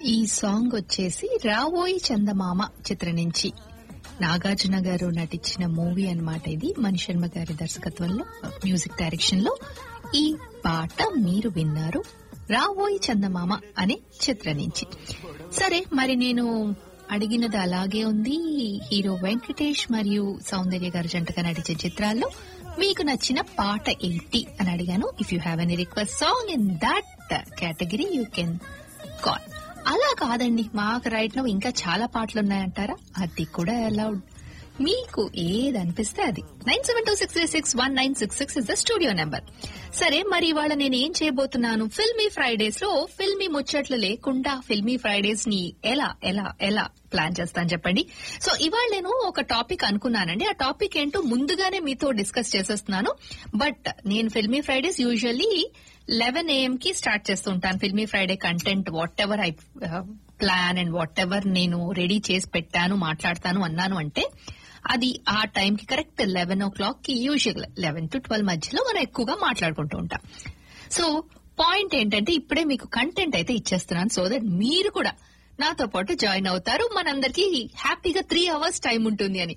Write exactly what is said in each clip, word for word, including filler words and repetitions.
ఈ సాంగ్ వచ్చేసి రావోయి చందమామ చిత్రం నుంచి నాగార్జున గారు నటించిన మూవీ అన్నమాట. ఇది మణిశర్మ గారి దర్శకత్వంలో మ్యూజిక్ డైరెక్షన్ లో ఈ పాట మీరు విన్నారు రావోయి చందమామ అనే చిత్రం నుంచి. సరే, మరి నేను అడిగినది అలాగే ఉంది. హీరో వెంకటేష్ మరియు సౌందర్య గారు జంటగా నటించే చిత్రాల్లో మీకు నచ్చిన పాట ఏంటి అని అడిగాను. If you have any request song in that category you can call. అలా కాదండి, మాకు రైట్ నో ఇంకా చాలా పాటలు ఉన్నాయంటారా, అది కూడా అలౌడ్. మీకు ఏది అనిపిస్తే అది. Nine seven two six three six one nine six six is the studio number. సరే, మరి ఇవాళ నేను ఏం చేయబోతున్నాను, ఫిల్మీ ఫ్రైడేస్ లో ఫిల్మీ ముచ్చట్లు లేకుండా ఫిల్మీ ఫ్రైడేస్ ని ఎలా ఎలా ఎలా ప్లాన్ చేస్తాను చెప్పండి. సో ఇవాళ నేను ఒక టాపిక్ అనుకున్నానండి. ఆ టాపిక్ ఏంటో ముందుగానే మీతో డిస్కస్ చేసేస్తున్నాను. బట్ నేను filmy Fridays usually eleven AM కి స్టార్ట్ చేస్తుంటాను. Filmy Friday content what ever I plan and what ever నేను రెడీ చేసి పెట్టాను మాట్లాడతాను అన్నాను అంటే అది ఆ టైంకి కరెక్ట్ లెవెన్ ఓ క్లాక్ కి యూజువల్ లెవెన్ టు ట్వెల్వ్ మధ్యలో మనం ఎక్కువగా మాట్లాడుకుంటూ ఉంటాం. సో పాయింట్ ఏంటంటే ఇప్పుడే మీకు కంటెంట్ అయితే ఇచ్చేస్తున్నాను సో దట్ మీరు కూడా నాతో పాటు జాయిన్ అవుతారు. మనందరికీ హ్యాపీగా త్రీ అవర్స్ టైం ఉంటుంది అని.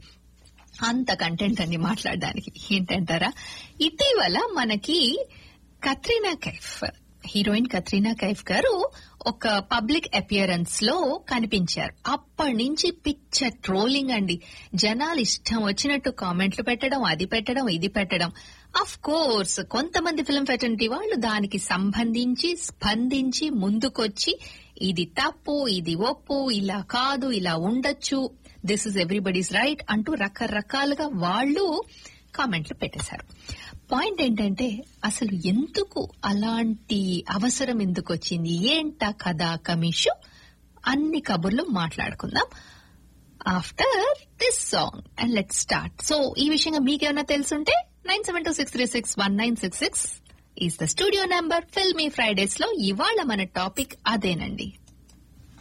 అంత కంటెంట్ అన్ని మాట్లాడడానికి ఏంటంటారా, ఇటీవల మనకి కత్రీనా కైఫ్ హీరోయిన్ కత్రీనా కైఫ్ గారు ఒక పబ్లిక్ అపియరెన్స్ లో కనిపించారు. అప్పటి నుంచి పిచ్చ ట్రోలింగ్ అండి. జనాలు ఇష్టం వచ్చినట్టు కామెంట్లు పెట్టడం, అది పెట్టడం, ఇది పెట్టడం. అఫ్ కోర్స్ కొంతమంది ఫిల్మ్ ఫెటర్నిటీ వాళ్ళు దానికి సంబంధించి స్పందించి ముందుకొచ్చి ఇది తప్పు, ఇది ఒప్పు, ఇలా కాదు, ఇలా ఉండొచ్చు, దిస్ ఇస్ ఎవ్రీబడీస్ రైట్ అంటూ రకరకాలుగా వాళ్ళు కామెంట్లు పెట్టేశారు. పాయింట్ ఏంటంటే అసలు ఎందుకు అలాంటి అవసరం ఎందుకు వచ్చింది, ఏంటా కథా కమిషు, అన్ని కబుర్లు మాట్లాడుకుందాం after this song and let start. So ఈ విషయంగా మీకేమైనా తెలుసుంటే nine seven two six three six one nine six six is the studio number. Filmy Fridays లో ఇవాళ మన టాపిక్ అదేనండి.